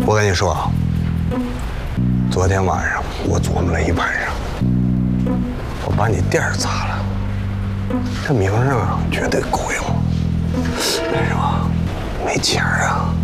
我跟你说啊，昨天晚上我琢磨了一晚上，我把你店砸了，这名声啊绝对够用，但是吧，没钱啊。